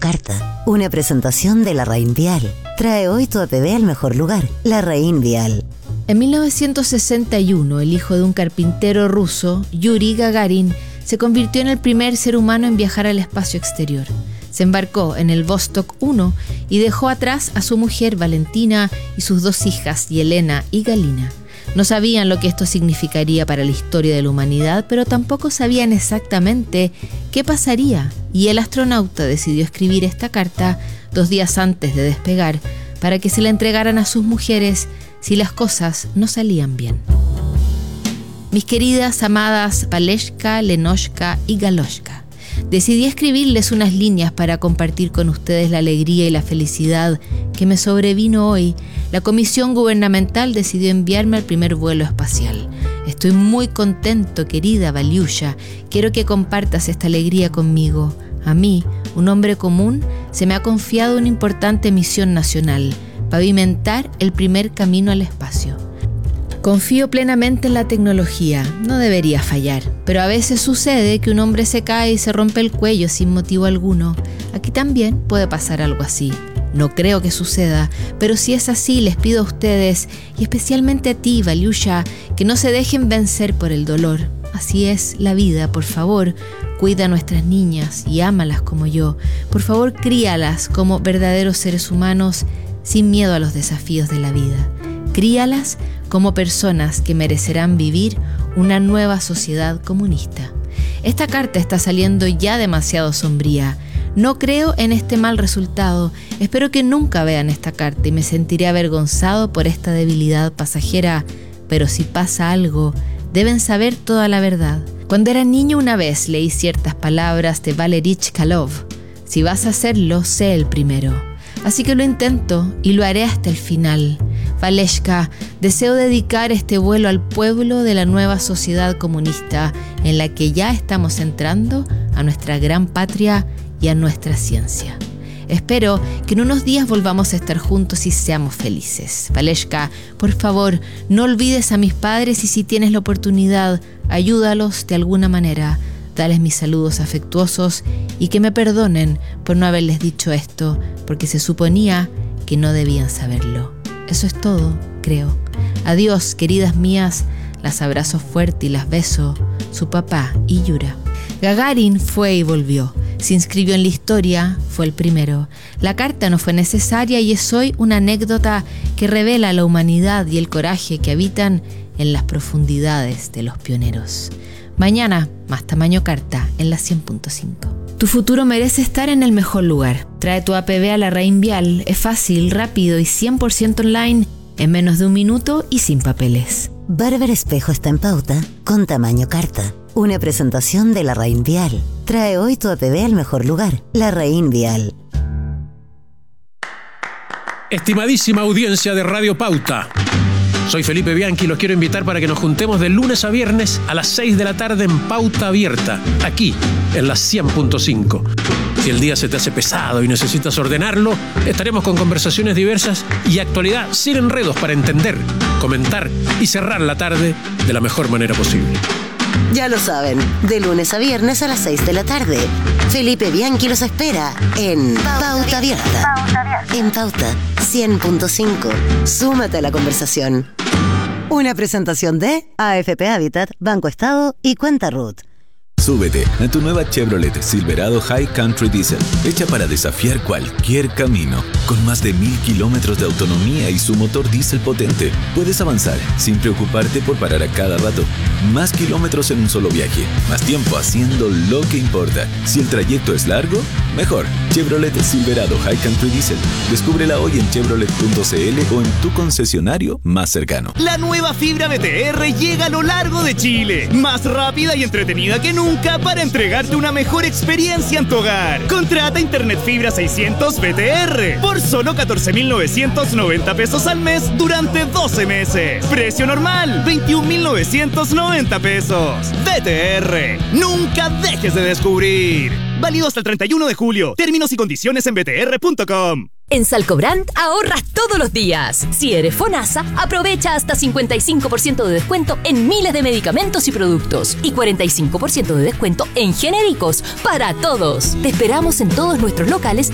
Carta, una presentación de Larraín Vial. Trae hoy tu APB al mejor lugar, Larraín Vial. En 1961, el hijo de un carpintero ruso, Yuri Gagarin, se convirtió en el primer ser humano en viajar al espacio exterior. Se embarcó en el Vostok 1 y dejó atrás a su mujer Valentina y sus dos hijas, Yelena y Galina. No sabían lo que esto significaría para la historia de la humanidad, pero tampoco sabían exactamente qué pasaría, y el astronauta decidió escribir esta carta 2 días antes de despegar para que se la entregaran a sus mujeres si las cosas no salían bien. Mis queridas, amadas Valeshka, Lenoshka y Galoshka, decidí escribirles unas líneas para compartir con ustedes la alegría y la felicidad que me sobrevino hoy. La Comisión Gubernamental decidió enviarme al primer vuelo espacial. Estoy muy contento, querida Valiusha. Quiero que compartas esta alegría conmigo. A mí, un hombre común, se me ha confiado una importante misión nacional: pavimentar el primer camino al espacio. Confío plenamente en la tecnología, no debería fallar, pero a veces sucede que un hombre se cae y se rompe el cuello sin motivo alguno. Aquí también puede pasar algo así. No creo que suceda, pero si es así, les pido a ustedes, y especialmente a ti, Valiusha, que no se dejen vencer por el dolor. Así es la vida, por favor, cuida a nuestras niñas y ámalas como yo. Por favor, críalas como verdaderos seres humanos sin miedo a los desafíos de la vida. Críalas como personas que merecerán vivir una nueva sociedad comunista. Esta carta está saliendo ya demasiado sombría. No creo en este mal resultado. Espero que nunca vean esta carta y me sentiré avergonzado por esta debilidad pasajera. Pero si pasa algo, deben saber toda la verdad. Cuando era niño una vez leí ciertas palabras de Valery Chkalov. Si vas a hacerlo, sé el primero. Así que lo intento y lo haré hasta el final. Valeshka, deseo dedicar este vuelo al pueblo de la nueva sociedad comunista en la que ya estamos entrando, a nuestra gran patria y a nuestra ciencia. Espero que en unos días volvamos a estar juntos y seamos felices. Valeshka, por favor, no olvides a mis padres y si tienes la oportunidad, ayúdalos de alguna manera. Dales mis saludos afectuosos y que me perdonen por no haberles dicho esto, porque se suponía que no debían saberlo. Eso es todo, creo. Adiós, queridas mías. Las abrazo fuerte y las beso. Su papá y Yura. Gagarin fue y volvió. Se inscribió en la historia, fue el primero. La carta no fue necesaria y es hoy una anécdota que revela la humanidad y el coraje que habitan en las profundidades de los pioneros. Mañana, más tamaño carta en la 100.5. Tu futuro merece estar en el mejor lugar. Trae tu APB a Larraín Vial. Es fácil, rápido y 100% online, en menos de 1 minuto y sin papeles. Barber Espejo está en pauta con tamaño carta. Una presentación de Larraín Vial. Trae hoy tu APB al mejor lugar, Larraín Vial. Estimadísima audiencia de Radio Pauta, soy Felipe Bianchi y los quiero invitar para que nos juntemos de lunes a viernes a las 6 de la tarde en Pauta Abierta, aquí en la 100.5. Si el día se te hace pesado y necesitas ordenarlo, estaremos con conversaciones diversas y actualidad sin enredos para entender, comentar y cerrar la tarde de la mejor manera posible. Ya lo saben, de lunes a viernes a las 6 de la tarde. Felipe Bianchi los espera en Pauta Abierta. En Pauta 100.5. Súmate a la conversación. Una presentación de AFP Habitat, Banco Estado y Cuenta Ruth. Súbete a tu nueva Chevrolet Silverado High Country Diesel, hecha para desafiar cualquier camino. Con más de 1000 kilómetros de autonomía y su motor diésel potente, puedes avanzar sin preocuparte por parar a cada rato. Más kilómetros en un solo viaje, más tiempo haciendo lo que importa. Si el trayecto es largo, mejor. Chevrolet Silverado High Country Diesel. Descúbrela hoy en chevrolet.cl o en tu concesionario más cercano. La nueva fibra BTR llega a lo largo de Chile. Más rápida y entretenida que nunca para entregarte una mejor experiencia en tu hogar. Contrata Internet Fibra 600 BTR por solo 14.990 pesos al mes durante 12 meses. Precio normal, 21.990 pesos. BTR, nunca dejes de descubrir. Válido hasta el 31 de julio. Términos y condiciones en btr.com. En Salcobrand ahorras todos los días. Si eres FONASA, aprovecha hasta 55% de descuento en miles de medicamentos y productos y 45% de descuento en genéricos para todos. Te esperamos en todos nuestros locales